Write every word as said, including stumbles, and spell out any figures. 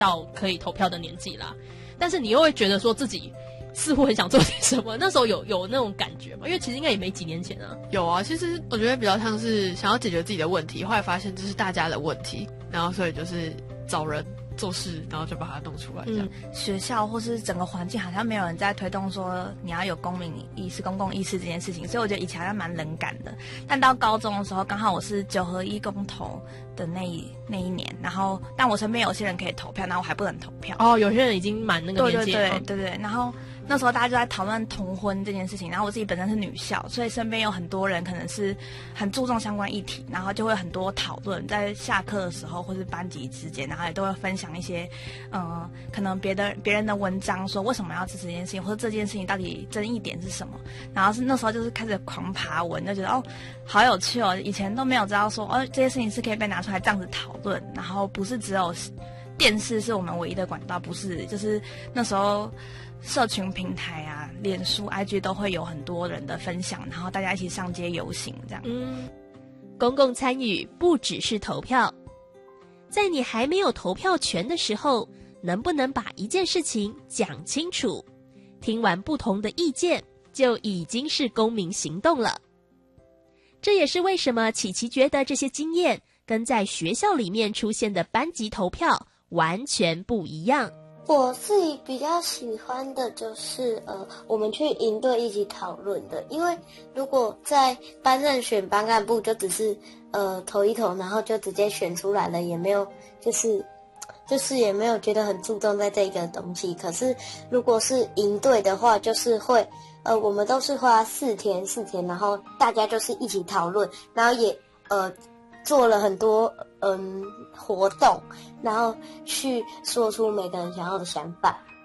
到可以投票的年纪啦，但是你又会觉得说自己似乎很想做点什么，那时候有有那种感觉吗？因为其实应该也没几年前啊。 有啊，其实我觉得比较像是想要解决自己的问题，后来发现这是大家的问题，然后所以就是找人做事，然后就把它弄出来这样、 嗯、学校或是整个环境好像没有人在推动说你要有公民意识、公共意识这件事情，所以我觉得以前好像蛮冷感的。但到高中的时候，刚好我是九合一公投的那一那一年，然后但我身边有些人可以投票，然后我还不能投票。 哦，有些人已经满那个年纪了。 对对对对对，然后那时候大家就在讨论同婚这件事情，然后我自己本身是女校，所以身边有很多人可能是很注重相关议题，然后就会很多讨论，在下课的时候或是班级之间，然后也都会分享一些，呃，可能别的别人的文章，说为什么要支持这件事情，或者这件事情到底争议点是什么。然后是那时候就是开始狂爬文，就觉得哦，好有趣哦，以前都没有知道说哦这些事情是可以被拿出来这样子讨论，然后不是只有电视是我们唯一的管道，不是，就是那时候。社群平台啊，脸书、I G 都会有很多人的分享，然后大家一起上街游行这样。 嗯，公共参与不只是投票，在你还没有投票权的时候，能不能把一件事情讲清楚，听完不同的意见，就已经是公民行动了。这也是为什么琪琪觉得这些经验跟在学校里面出现的班级投票完全不一样。 我自己比较喜欢的就是呃，我们去营队一起讨论的，因为如果在班上选班干部，就只是呃投一投，然后就直接选出来了，也没有就是就是也没有觉得很注重在这个东西。可是如果是营队的话，就是会呃我们都是花四天四天，然后大家就是一起讨论，然后也呃做了很多嗯活动，然后去说出每个人想要的想法，